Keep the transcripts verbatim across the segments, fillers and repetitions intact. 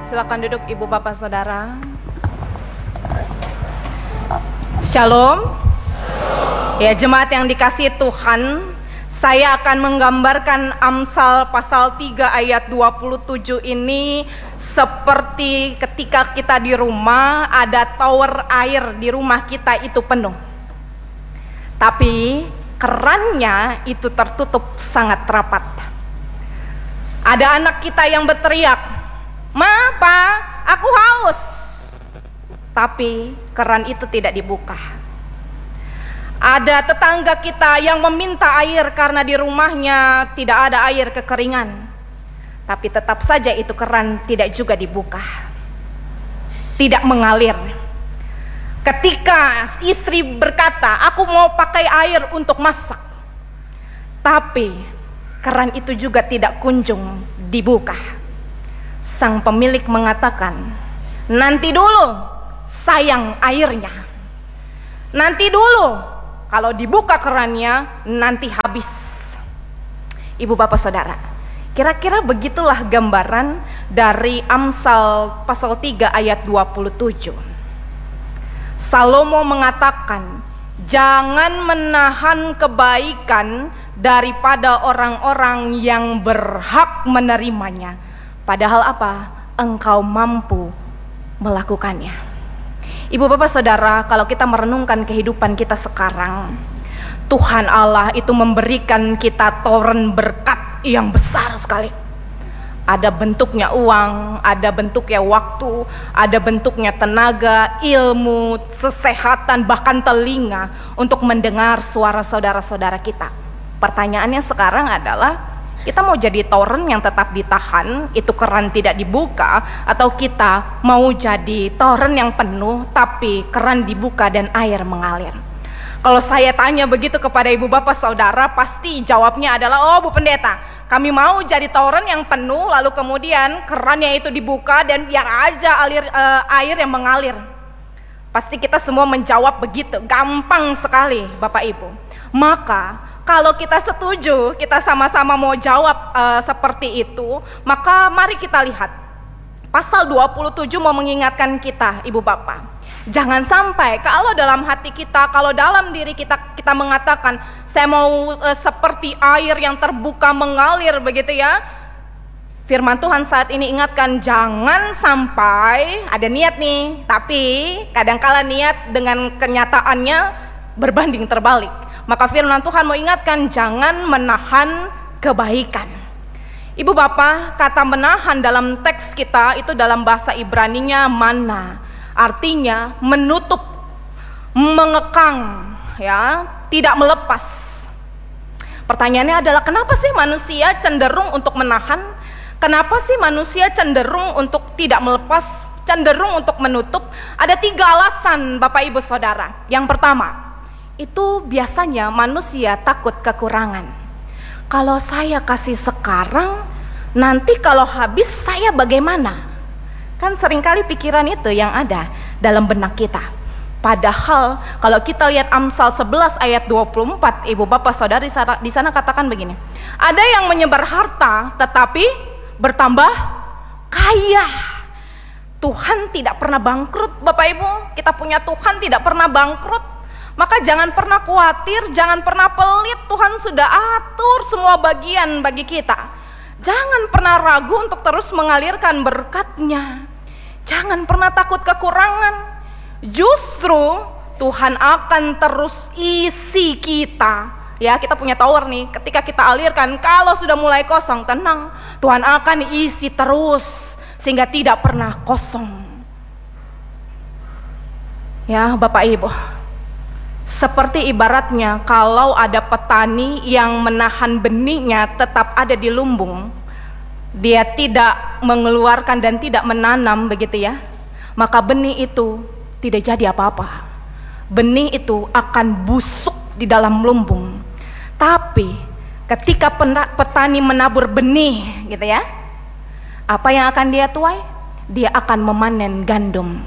Silakan duduk Ibu Bapak Saudara. Shalom. Ya, jemaat yang dikasihi Tuhan, saya akan menggambarkan Amsal pasal tiga ayat dua puluh tujuh ini seperti ketika kita di rumah ada tower air di rumah kita itu penuh. Tapi kerannya itu tertutup sangat rapat. Ada anak kita yang berteriak, "Ma, Pa, aku haus." Tapi keran itu tidak dibuka. Ada tetangga kita yang meminta air karena di rumahnya tidak ada air kekeringan. Tapi tetap saja itu keran tidak juga dibuka. Tidak mengalir. Ketika istri berkata, "Aku mau pakai air untuk masak." Tapi keran itu juga tidak kunjung dibuka. Sang pemilik mengatakan, "Nanti dulu, sayang airnya. Nanti dulu, kalau dibuka kerannya nanti habis." Ibu Bapak Saudara, kira-kira begitulah gambaran dari Amsal pasal tiga ayat dua puluh tujuh. Salomo mengatakan, jangan menahan kebaikan daripada orang-orang yang berhak menerimanya. Padahal apa? Engkau mampu melakukannya. Ibu Bapak Saudara, kalau kita merenungkan kehidupan kita sekarang, Tuhan Allah itu memberikan kita toren berkat yang besar sekali. Ada bentuknya uang, ada bentuknya waktu, ada bentuknya tenaga, ilmu, kesehatan, bahkan telinga untuk mendengar suara saudara-saudara kita. Pertanyaannya sekarang adalah, kita mau jadi toren yang tetap ditahan, itu keran tidak dibuka, atau kita mau jadi toren yang penuh tapi keran dibuka dan air mengalir? Kalau saya tanya begitu kepada ibu bapak saudara, pasti jawabnya adalah, "Oh Bu Pendeta, kami mau jadi toren yang penuh, lalu kemudian kerannya itu dibuka dan biar aja alir, uh, air yang mengalir." Pasti kita semua menjawab begitu, gampang sekali Bapak Ibu. Maka kalau kita setuju, kita sama-sama mau jawab uh, seperti itu, maka mari kita lihat pasal dua puluh tujuh mau mengingatkan kita Ibu Bapak. Jangan sampai kalau dalam hati kita, kalau dalam diri kita, kita mengatakan, "Saya mau uh, seperti air yang terbuka mengalir," begitu ya. Firman Tuhan saat ini ingatkan, jangan sampai ada niat nih, tapi kadangkala niat dengan kenyataannya berbanding terbalik. Maka firman Tuhan mau ingatkan, jangan menahan kebaikan. Ibu Bapak, kata menahan dalam teks kita itu dalam bahasa Ibraninya mana, artinya menutup, mengekang, ya, tidak melepas. Pertanyaannya adalah, kenapa sih manusia cenderung untuk menahan? Kenapa sih manusia cenderung untuk tidak melepas, cenderung untuk menutup? Ada tiga alasan Bapak Ibu Saudara. Yang pertama, itu biasanya manusia takut kekurangan. Kalau saya kasih sekarang, nanti kalau habis saya bagaimana? Kan seringkali pikiran itu yang ada dalam benak kita. Padahal kalau kita lihat Amsal sebelas ayat dua puluh empat, Ibu Bapak Saudara di sana katakan begini, ada yang menyebar harta tetapi bertambah kaya. Tuhan tidak pernah bangkrut Bapak Ibu. Kita punya Tuhan tidak pernah bangkrut. Maka jangan pernah khawatir, jangan pernah pelit. Tuhan sudah atur semua bagian bagi kita. Jangan pernah ragu untuk terus mengalirkan berkat-Nya. Jangan pernah takut kekurangan. Justru Tuhan akan terus isi kita. Ya, kita punya tower nih. Ketika kita alirkan, kalau sudah mulai kosong, tenang, Tuhan akan isi terus sehingga tidak pernah kosong. Ya, Bapak Ibu, seperti ibaratnya kalau ada petani yang menahan benihnya tetap ada di lumbung, dia tidak mengeluarkan dan tidak menanam begitu ya, maka benih itu tidak jadi apa-apa. Benih itu akan busuk di dalam lumbung. Tapi ketika petani menabur benih gitu ya, apa yang akan dia tuai? Dia akan memanen gandum.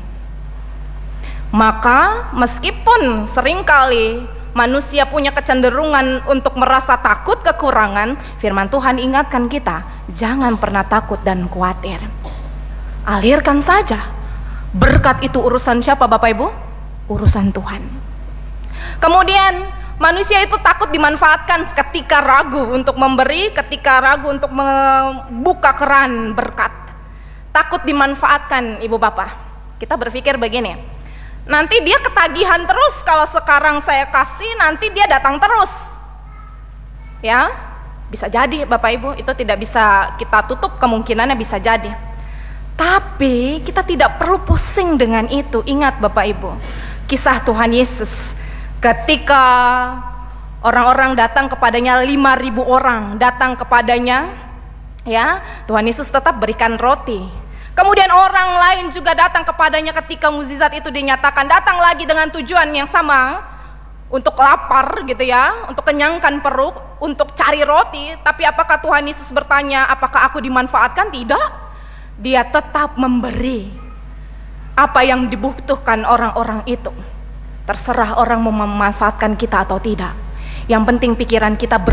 Maka meskipun seringkali manusia punya kecenderungan untuk merasa takut kekurangan, firman Tuhan ingatkan kita, jangan pernah takut dan khawatir. alirkan saja. Berkat itu urusan siapa Bapak Ibu? Urusan Tuhan. Kemudian manusia itu takut dimanfaatkan ketika ragu untuk memberi, ketika ragu untuk membuka keran berkat. Takut dimanfaatkan Ibu Bapak. Kita berpikir begini, nanti dia ketagihan terus, kalau sekarang saya kasih nanti dia datang terus. Ya, bisa jadi Bapak Ibu, itu tidak bisa kita tutup kemungkinannya, bisa jadi. Tapi kita tidak perlu pusing dengan itu. Ingat Bapak Ibu, kisah Tuhan Yesus ketika orang-orang datang kepadanya, lima ribu orang datang kepadanya, ya, Tuhan Yesus tetap berikan roti. Kemudian orang lain juga datang kepadanya ketika mukjizat itu dinyatakan, datang lagi dengan tujuan yang sama, untuk lapar gitu ya, untuk kenyangkan perut, untuk cari roti. Tapi apakah Tuhan Yesus bertanya, apakah aku dimanfaatkan? Tidak. Dia tetap memberi apa yang dibutuhkan orang-orang itu. Terserah orang mau memanfaatkan kita atau tidak. Yang penting pikiran kita bersih.